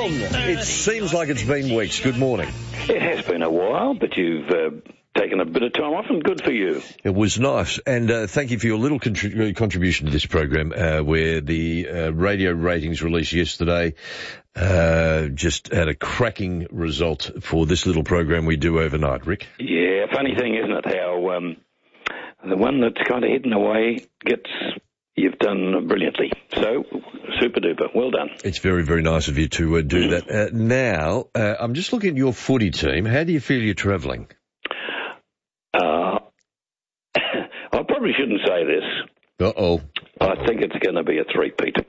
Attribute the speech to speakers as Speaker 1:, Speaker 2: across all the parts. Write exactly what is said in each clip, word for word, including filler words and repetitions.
Speaker 1: long. It seems like it's been weeks. Good morning.
Speaker 2: It has been a while, but you've uh, taken a bit of time off, and good for you.
Speaker 1: It was nice, and uh, thank you for your little contri- contribution to this program, uh, where the uh, radio ratings released yesterday uh, just had a cracking result for this little program we do overnight, Rick.
Speaker 2: Yeah, funny thing, isn't it, how um, the one that's kind of hidden away gets... You've done brilliantly. So, super duper. Well done.
Speaker 1: It's very, very nice of you to uh, do that. Uh, now, uh, I'm just looking at your footy team. How do you feel you're travelling?
Speaker 2: Uh, I probably shouldn't say this.
Speaker 1: Uh-oh.
Speaker 2: I think it's going to be a three-peat.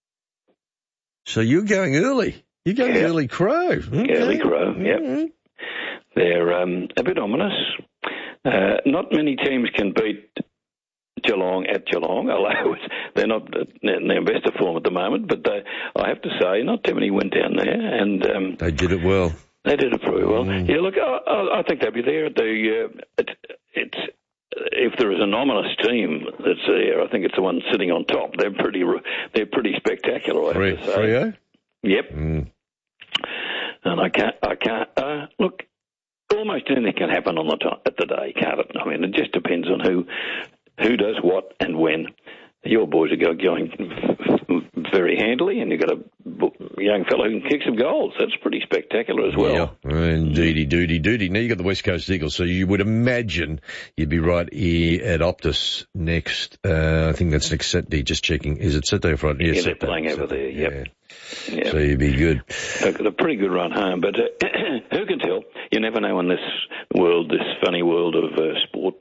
Speaker 1: So you're going early. You're going
Speaker 2: yeah.
Speaker 1: early crow. Okay.
Speaker 2: Early crow, yep. Mm-hmm. They're um, a bit ominous. Uh, not many teams can beat Geelong at Geelong, although they're not in their best of form at the moment, but they, I have to say, not too many went down there, and um,
Speaker 1: they did it well.
Speaker 2: They did it pretty well. Mm. Yeah, look, I, I think they'll be there. The uh, it, it's if there is an ominous team that's there, I think it's the one sitting on top. They're pretty, they're pretty spectacular. I have to say.
Speaker 1: Freo?
Speaker 2: Yep.
Speaker 1: Mm.
Speaker 2: And I can't, I can't uh, look. Almost anything can happen on the top, at the day, can't it? I mean, it just depends on who. Who does what and when. Your boys are going very handily, and you've got a young fellow who can kick some goals. That's pretty spectacular as well.
Speaker 1: Yeah, indeedy, doody, doody. Now you've got the West Coast Eagles, so you would imagine you'd be right here at Optus next. Uh, I think that's next Saturday. Just checking. Is it Saturday or Friday?
Speaker 2: Yeah,
Speaker 1: yes,
Speaker 2: they're
Speaker 1: Saturday,
Speaker 2: playing over
Speaker 1: Saturday.
Speaker 2: there, yep.
Speaker 1: Yeah.
Speaker 2: Yep.
Speaker 1: So you'd be good.
Speaker 2: They've got a pretty good run home, but uh, who can tell? You never know in this world, this funny world of uh, sport.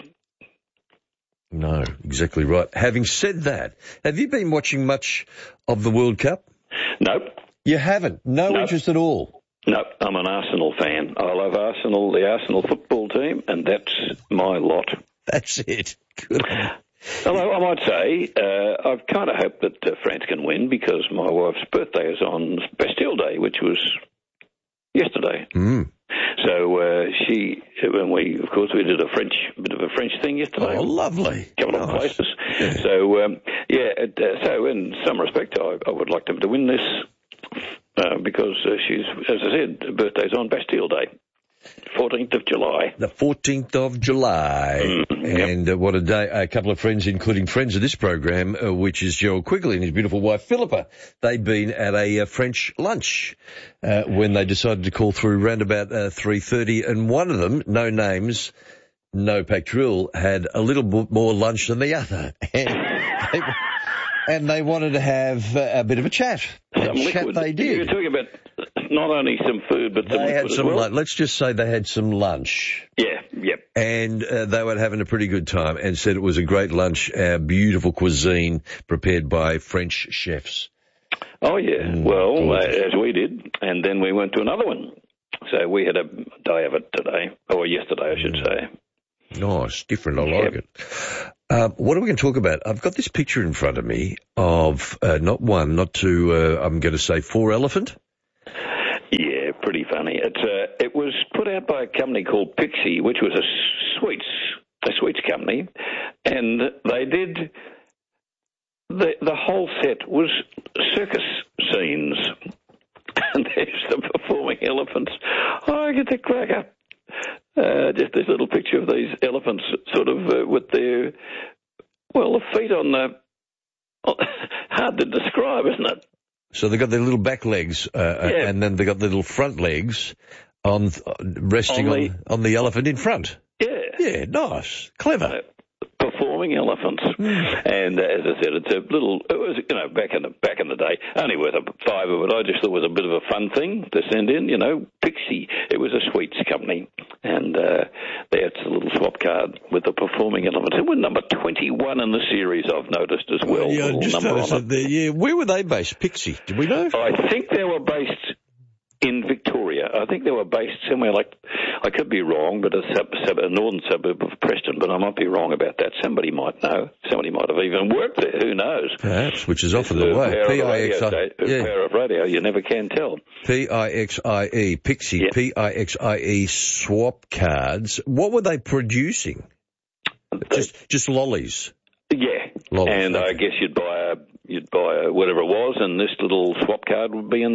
Speaker 1: No, exactly right. Having said that, have you been watching much of the World Cup?
Speaker 2: Nope.
Speaker 1: You haven't? No
Speaker 2: nope.
Speaker 1: interest at all?
Speaker 2: No, I'm an Arsenal fan. I love Arsenal, the Arsenal football team, and that's my lot.
Speaker 1: That's it. Good.
Speaker 2: Although I might say, uh, I've kind of hoped that uh, France can win because my wife's birthday is on Bastille Day, which was yesterday.
Speaker 1: Mm.
Speaker 2: So uh, she, when we, of course, we did a French, bit of a French thing yesterday.
Speaker 1: Oh, lovely!
Speaker 2: A couple
Speaker 1: nice.
Speaker 2: of places.
Speaker 1: Yeah.
Speaker 2: So um, yeah, it, uh, so in some respect, I, I would like them to win this uh, because uh, she's, as I said, her birthday's on Bastille Day. fourteenth of July.
Speaker 1: The fourteenth of July.
Speaker 2: Mm,
Speaker 1: and
Speaker 2: yep.
Speaker 1: uh, what a day. A couple of friends, including friends of this program, uh, which is Gerald Quigley and his beautiful wife, Philippa. They'd been at a uh, French lunch uh, when they decided to call through round about uh, three thirty. And one of them, no names, no Pactrill, had a little bit more lunch than the other. And they, and they wanted to have uh, a bit of a chat.
Speaker 2: Some
Speaker 1: a chat
Speaker 2: liquid.
Speaker 1: they did.
Speaker 2: You're talking about not only some food, but some
Speaker 1: they had some.
Speaker 2: as well.
Speaker 1: Lunch. Let's just say they had some lunch.
Speaker 2: Yeah, yep.
Speaker 1: And uh, they were having a pretty good time and said it was a great lunch, uh, beautiful cuisine prepared by French chefs.
Speaker 2: Oh, yeah.
Speaker 1: Mm,
Speaker 2: well, uh, as we did. And then we went to another one. So we had a day of it today, or yesterday, I should mm. say.
Speaker 1: Nice, different. I like
Speaker 2: yep.
Speaker 1: it. Uh, what are we going to talk about? I've got this picture in front of me of uh, not one, not two, uh, I'm going to say four elephant.
Speaker 2: Yeah, pretty funny. It's uh, it was put out by a company called Pixie, which was a sweets a sweets company, and they did the the whole set was circus scenes, and there's the performing elephants. Oh, I get the crack up. Uh, just this little picture of these elephants, sort of uh, with their well, the feet on the oh, hard to describe, isn't it?
Speaker 1: So they got their little back legs, uh,
Speaker 2: yeah.
Speaker 1: and then they got their little front legs on uh, resting on the, on, on the elephant in front.
Speaker 2: Yeah,
Speaker 1: yeah, nice, clever.
Speaker 2: Uh, performing elephants, mm. and uh, as I said, it's a little. It was, you know, back in the back in the day, only worth a five of it. I just thought it was a bit of a fun thing to send in. You know, Pixie. It was a sweets company, and uh, that's a little swap card with the performing elephants. It was number twenty-one in the series. I've noticed as well.
Speaker 1: Oh, yeah, just noticed that there, yeah. Where were they based? Pixie. Did we know?
Speaker 2: I think they were based in Victoria. I think they were based somewhere like, I could be wrong, but a, sub, sub, a northern suburb of Preston, but I might be wrong about that. Somebody might know. Somebody might have even worked there. Who knows?
Speaker 1: Perhaps, which is often the,
Speaker 2: the
Speaker 1: way.
Speaker 2: P I X I E.
Speaker 1: Yeah.
Speaker 2: Power of radio, you never can tell.
Speaker 1: P I X I E, Pixie, yep. P I X I E swap cards. What were they producing? They, just just lollies?
Speaker 2: Yeah.
Speaker 1: Lollies,
Speaker 2: and
Speaker 1: okay.
Speaker 2: I guess you'd buy a, you'd buy a, whatever it was, and this little swap card would be in the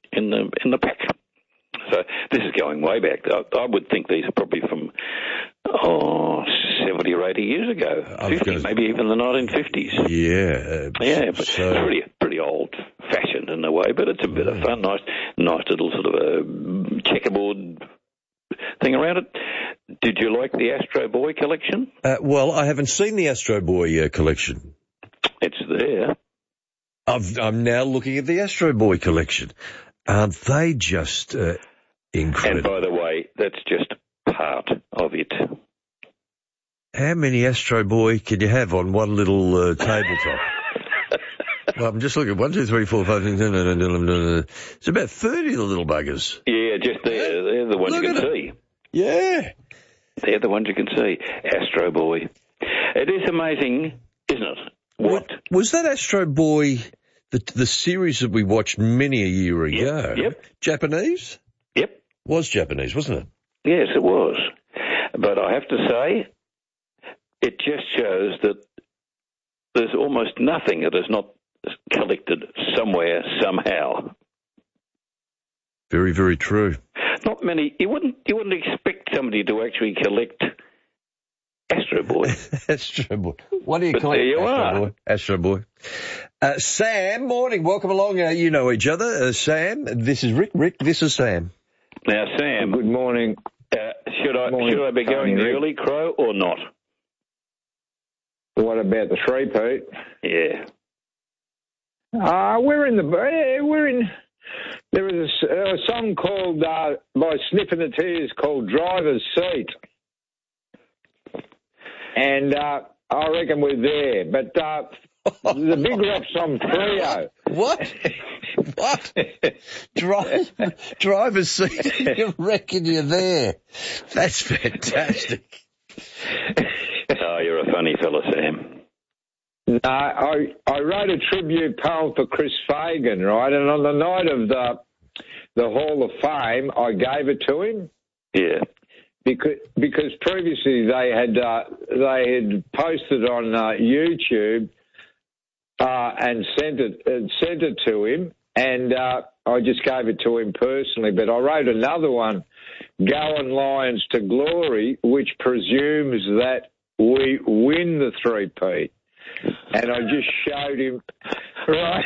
Speaker 2: in the in the pack. So this is going way back. I, I would think these are probably from oh seventy or eighty years ago, fifty, gonna... maybe even the nineteen fifties.
Speaker 1: Yeah, uh,
Speaker 2: yeah, but
Speaker 1: so...
Speaker 2: pretty pretty old fashioned in a way, but it's a bit yeah. of fun. Nice, nice little sort of a checkerboard thing around it. Did you like the Astro Boy collection?
Speaker 1: Uh, well, I haven't seen the Astro Boy uh, collection.
Speaker 2: It's there.
Speaker 1: I've, I'm now looking at the Astro Boy collection. Aren't they just uh, incredible?
Speaker 2: And by the way, that's just part of it.
Speaker 1: How many Astro Boy can you have on one little uh, tabletop? Well, I'm just looking. One, two, three, four, five, six, seven, eight, nine, ten. It's about thirty of the little buggers.
Speaker 2: Yeah, just there. They're the ones Look you can see.
Speaker 1: Yeah.
Speaker 2: They're the ones you can see. Astro Boy. It is amazing, isn't it? What?
Speaker 1: Was that Astro Boy the the series that we watched many a year ago?
Speaker 2: Yep. yep.
Speaker 1: Japanese?
Speaker 2: Yep.
Speaker 1: Was Japanese, wasn't it?
Speaker 2: Yes, it was. But I have to say, it just shows that there's almost nothing that is not collected somewhere, somehow.
Speaker 1: Very, very true.
Speaker 2: Not many. You wouldn't. You wouldn't expect somebody to actually collect Astro Boy.
Speaker 1: Astro Boy. What do you
Speaker 2: but
Speaker 1: call
Speaker 2: there
Speaker 1: it?
Speaker 2: you
Speaker 1: Astro
Speaker 2: are.
Speaker 1: Boy. Astro Boy. Uh, Sam, morning. Welcome along. Uh, you know each other. Uh, Sam, this is Rick. Rick, this is Sam.
Speaker 2: Now, Sam.
Speaker 3: Good morning.
Speaker 2: Uh, should I
Speaker 3: morning,
Speaker 2: should I be going
Speaker 3: Tony,
Speaker 2: early, Crow, or not?
Speaker 3: What about the three, Pete?
Speaker 2: Yeah.
Speaker 3: Uh, we're in the, uh, we're in, there is a, a song called, uh, by Sniffing the Tears called Driver's Seat. And, uh, I reckon we're there. But, uh, the big rap's on Freo.
Speaker 1: What? What? Drive, driver's seat. You reckon you're there? That's fantastic.
Speaker 2: Oh, you're a funny fella, Sam.
Speaker 3: No, I I wrote a tribute poem for Chris Fagan, right? And on the night of the the Hall of Fame, I gave it to him.
Speaker 2: Yeah.
Speaker 3: Because because previously they had uh, they had posted on uh, YouTube uh, and sent it uh, sent it to him, and uh, I just gave it to him personally. But I wrote another one, "Going Lions to Glory," which presumes that we win the three-peat. And I just showed him, right?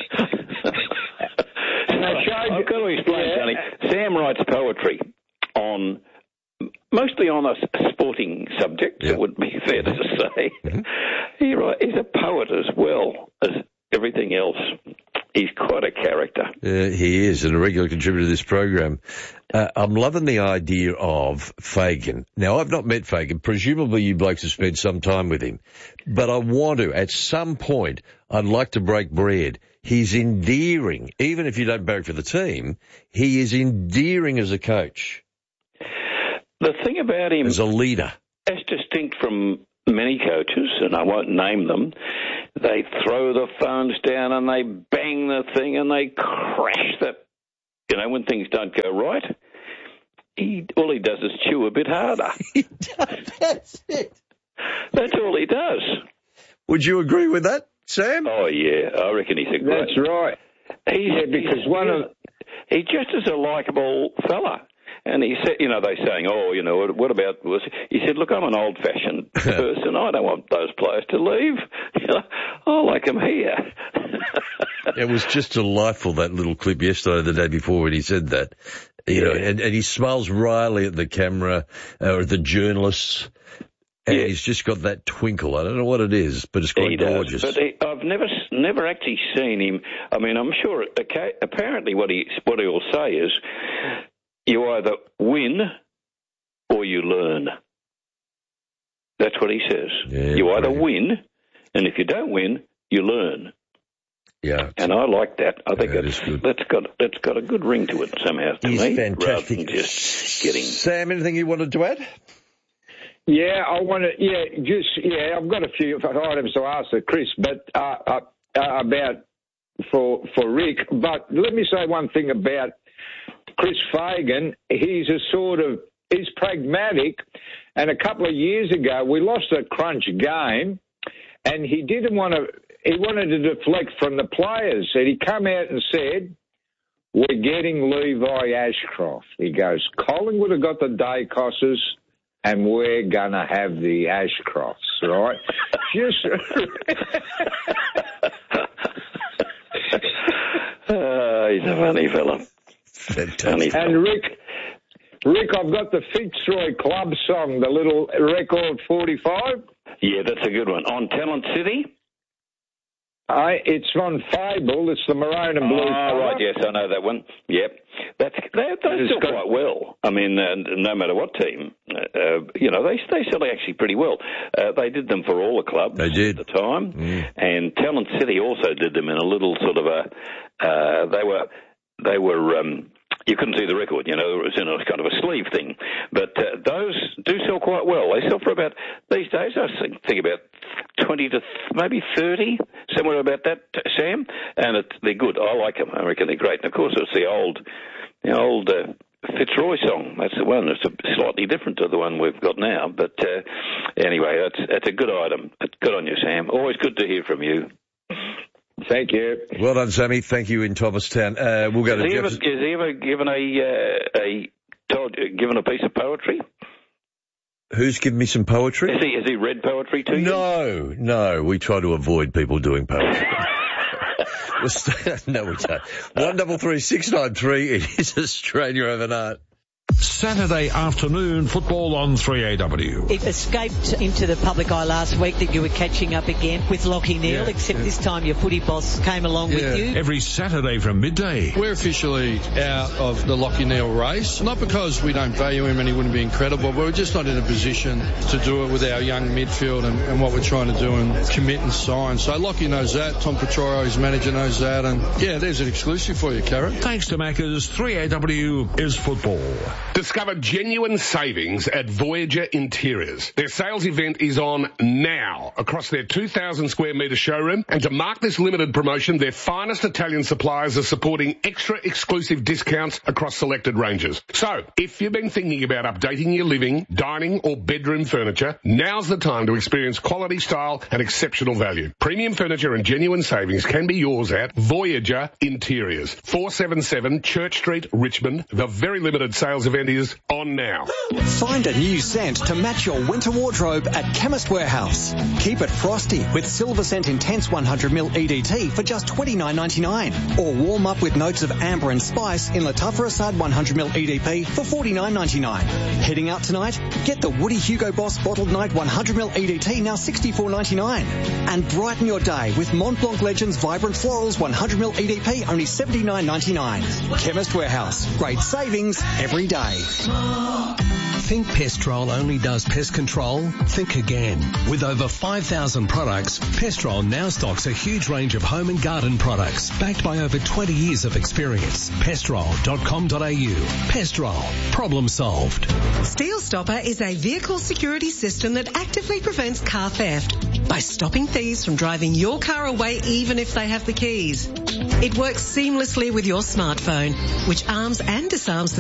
Speaker 3: and I showed
Speaker 2: I've got to explain, yeah. Johnny. Sam writes poetry on, mostly on a sporting subject, yeah. It would be fair to say. Mm-hmm. He write, he's a poet as well as everything else. He's quite a character.
Speaker 1: Uh, he is, and a regular contributor to this program. Uh, I'm loving the idea of Fagan. Now, I've not met Fagan. Presumably you blokes have spent some time with him. But I want to, at some point, I'd like to break bread. He's endearing. Even if you don't barrack for the team, he is endearing as a coach.
Speaker 2: The thing about him...
Speaker 1: As a leader.
Speaker 2: As distinct from many coaches, and I won't name them, they throw the phones down and they bang the thing and they crash the... You know, when things don't go right, he all he does is chew a bit harder.
Speaker 1: He does. That's it.
Speaker 2: That's all he does.
Speaker 1: Would you agree with that, Sam?
Speaker 2: Oh, yeah. I reckon he's a great...
Speaker 3: That's right.
Speaker 2: He's,
Speaker 3: yeah, because
Speaker 2: he's,
Speaker 3: one of...
Speaker 2: He just is a likeable fella. And he said, you know, they're saying, oh, you know, what, what about... Was he said, look, I'm an old-fashioned person. I don't want those players to leave. You know, I like them here.
Speaker 1: It was just delightful, that little clip yesterday, the day before, when he said that. You yeah. know, and, and he smiles wryly at the camera, or at the journalists, and yeah. he's just got that twinkle. I don't know what it is, but it's quite
Speaker 2: he
Speaker 1: gorgeous.
Speaker 2: Does, but he, I've never never actually seen him. I mean, I'm sure, okay, apparently what, he, what he'll say is, you either win or you learn. That's what he says. Yeah, you either right. win, and if you don't win, you learn.
Speaker 1: Yeah,
Speaker 2: and I like that. I think
Speaker 1: yeah,
Speaker 2: it's, that's got that's got a good ring to it somehow. To
Speaker 1: He's
Speaker 2: me,
Speaker 1: fantastic.
Speaker 2: Rather than just getting...
Speaker 1: Sam, anything you wanted to add?
Speaker 3: Yeah, I want to. Yeah, just yeah. I've got a few items to ask Chris, but uh, uh, about for for Rick. But let me say one thing about Chris Fagan. He's a sort of he's pragmatic, and a couple of years ago we lost a crunch game, and he didn't want to. He wanted to deflect from the players, and he came out and said, we're getting Levi Ashcroft. He goes, Collingwood have got the Dacosses, and we're going to have the Ashcrofts, right? Just...
Speaker 2: uh, he's a funny fella. Funny fella.
Speaker 3: And Rick, Rick, I've got the Fitzroy Club song, the little record forty-five.
Speaker 2: Yeah, that's a good one. On Talent City?
Speaker 3: I, it's on Fable. It's the maroon and blue.
Speaker 2: Oh, right, yes, I know that one. Yep. That's, they they still quite well. I mean, uh, no matter what team, uh, you know, they they sell actually pretty well. Uh, they did them for all the clubs
Speaker 1: they did.
Speaker 2: at the time.
Speaker 1: Mm.
Speaker 2: And Talent City also did them in a little sort of a, uh, they were, they were, um, you couldn't see the record, you know, it was in a kind of a sleeve thing. But uh, those do sell quite well. They sell for about, these days, I think, think about twenty to maybe thirty, somewhere about that, Sam. And it, they're good. I like them. I reckon they're great. And, of course, it's the old, the old uh, Fitzroy song. That's the one. It's a, slightly different to the one we've got now. But uh, anyway, that's, that's a good item. It's good on you, Sam. Always good to hear from you.
Speaker 3: Thank you.
Speaker 1: Well done, Sammy. Thank you in Thomastown. Uh, we'll go
Speaker 2: has
Speaker 1: to
Speaker 2: he, ever,
Speaker 1: Jeff.
Speaker 2: has he ever given a, uh, a told, given a piece of poetry?
Speaker 1: Who's given me some poetry?
Speaker 2: Has he, has he read poetry to you?
Speaker 1: No, no. We try to avoid people doing poetry. No, we don't. One double three six nine three. It is Australia overnight.
Speaker 4: Saturday afternoon football on three A W.
Speaker 5: It escaped into the public eye last week that you were catching up again with Lockie Neal,
Speaker 6: yeah,
Speaker 5: except
Speaker 6: yeah.
Speaker 5: this time your footy boss came along
Speaker 6: Yeah.
Speaker 5: with you.
Speaker 4: Every Saturday from midday.
Speaker 6: We're officially out of the Lockie Neal race, not because we don't value him and he wouldn't be incredible, but we're just not in a position to do it with our young midfield and, and what we're trying to do and commit and sign. So Lockie knows that, Tom Petroro, his manager, knows that, and yeah, there's an exclusive for you, Karen.
Speaker 4: Thanks to Macca's, three A W is football.
Speaker 7: Discover genuine savings at Voyager Interiors. Their sales event is on now across their two thousand square metre showroom, and to mark this limited promotion, their finest Italian suppliers are supporting extra exclusive discounts across selected ranges. So, if you've been thinking about updating your living, dining or bedroom furniture, now's the time to experience quality, style and exceptional value. Premium furniture and genuine savings can be yours at Voyager Interiors, four seventy-seven Church Street, Richmond. The very limited sales event is on now.
Speaker 8: Find a new scent to match your winter wardrobe at Chemist Warehouse. Keep it frosty with Silver Scent Intense one hundred milliliter E D T for just twenty-nine ninety-nine. Or warm up with notes of amber and spice in Lattafa Assad one hundred milliliter E D P for forty-nine ninety-nine. Heading out tonight? Get the Woody Hugo Boss Bottled Night one hundred milliliter E D T now sixty-four ninety-nine. And brighten your day with Mont Blanc Legends Vibrant Florals one hundred milliliter E D P only seventy-nine ninety-nine. Chemist Warehouse. Great savings every day.
Speaker 9: Think Pestrol only does pest control? Think again. With over five thousand products, Pestrol now stocks a huge range of home and garden products, backed by over twenty years of experience. Pestrol dot com dot a u. Pestrol. Problem solved.
Speaker 10: Steel Stopper is a vehicle security system that actively prevents car theft by stopping thieves from driving your car away even if they have the keys. It works seamlessly with your smartphone, which arms and disarms the